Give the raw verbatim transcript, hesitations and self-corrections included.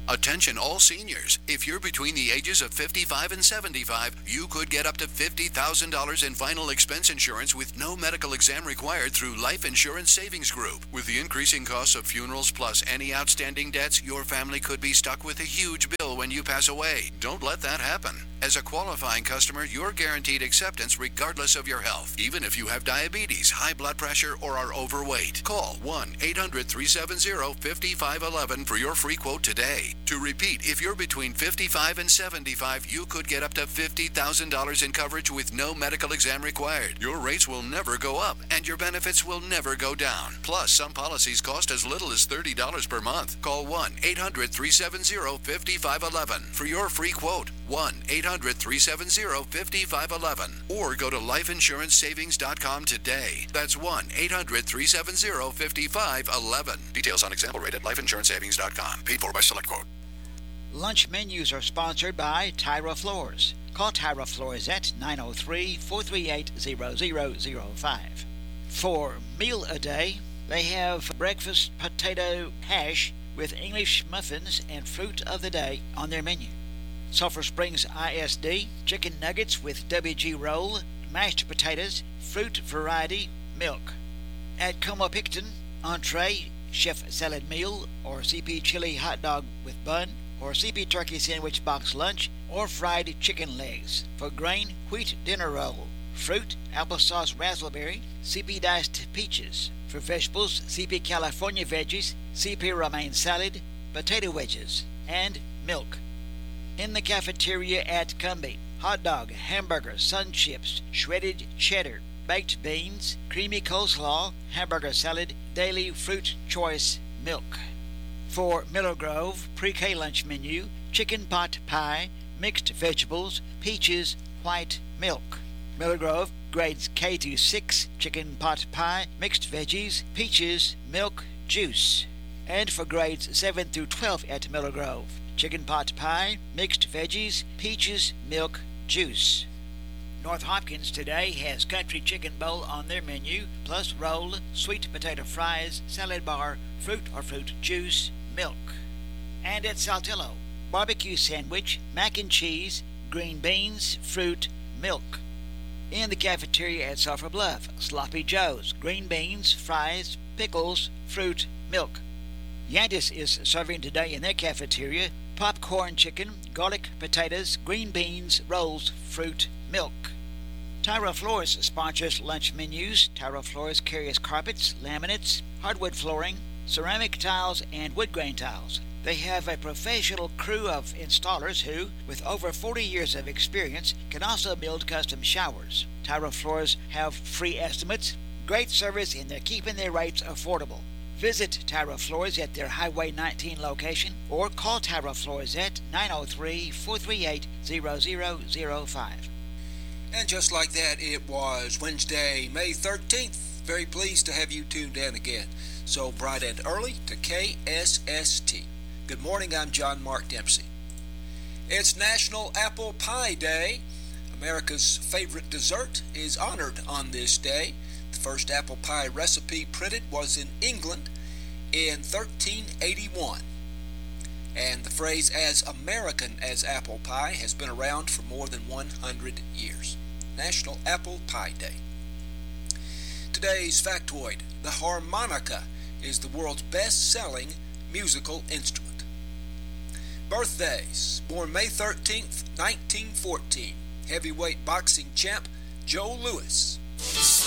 Attention all seniors. If you're between the ages of fifty-five and seventy-five, you could get up to fifty thousand dollars in final expense insurance with no medical exam required through Life Insurance Savings Group. With the increasing costs of funerals plus any outstanding debts, your family could be stuck with a huge bill when you pass away. Don't let that happen. As a qualifying customer, you're guaranteed acceptance regardless of your health, even if you have diabetes, high blood pressure, or are overweight. Call one eight hundred, three seven zero, five five one one for your free quote today. To repeat, if you're between fifty-five and seventy-five, you could get up to fifty thousand dollars in coverage with no medical exam required. Your rates will never go up, and your benefits will never go down. Plus, some policies cost as little as thirty dollars per month. Call one eight hundred, three seven zero, five five one one for your free quote. one eight hundred, three seven zero, five five one one. Or go to life insurance savings dot com today. That's one eight hundred, three seven zero, five five one one. Details on example rate at life insurance savings dot com. Paid for by SelectQuote. Lunch menus are sponsored by Tyra Floors. Call Tyra Floors at nine oh three, four three eight, zero zero zero five. For Meal a Day, they have breakfast potato hash with English muffins and fruit of the day on their menu. Sulphur Springs I S D, chicken nuggets with W G roll, mashed potatoes, fruit variety, milk. At Como Picton, entree, chef salad meal, or C P chili hot dog with bun, or C P turkey sandwich box lunch, or fried chicken legs. For grain, wheat dinner roll. Fruit, applesauce raspberry, C P diced peaches. For vegetables, C P California veggies, C P romaine salad, potato wedges, and milk. In the cafeteria at Cumbie, hot dog, hamburger, sun chips, shredded cheddar, baked beans, creamy coleslaw, hamburger salad, daily fruit choice, milk. For Miller Grove, pre-K lunch menu, chicken pot pie, mixed vegetables, peaches, white milk. Miller Grove, grades K to six, chicken pot pie, mixed veggies, peaches, milk, juice. And for grades seven through twelve at Miller Grove, chicken pot pie, mixed veggies, peaches, milk, juice. North Hopkins today has country chicken bowl on their menu, plus roll, sweet potato fries, salad bar, fruit or fruit juice, milk. And at Saltillo, barbecue sandwich, mac and cheese, green beans, fruit, milk. In the cafeteria at Sulphur Bluff, Sloppy Joe's, green beans, fries, pickles, fruit, milk. Yantis is serving today in their cafeteria popcorn chicken, garlic potatoes, green beans, rolls, fruit, milk. Tyra Floors sponsors lunch menus. Tyra Floors carries carpets, laminates, hardwood flooring, ceramic tiles, and wood grain tiles. They have a professional crew of installers who, with over forty years of experience, can also build custom showers. Tyra Floors have free estimates, great service, and they're keeping their rates affordable. Visit Tyra Floors at their Highway nineteen location or call Tyra Floors at nine oh three, four three eight, zero zero zero five. And just like that, it was Wednesday, May thirteenth. Very pleased to have you tuned in again, so bright and early, to K S S T. Good morning, I'm John Mark Dempsey. It's National Apple Pie Day. America's favorite dessert is honored on this day. The first apple pie recipe printed was in England in thirteen eighty-one. And the phrase as American as apple pie has been around for more than one hundred years. National Apple Pie Day. Today's factoid: the harmonica is the world's best-selling musical instrument. Birthdays: born May thirteenth, nineteen fourteen, heavyweight boxing champ Joe Louis.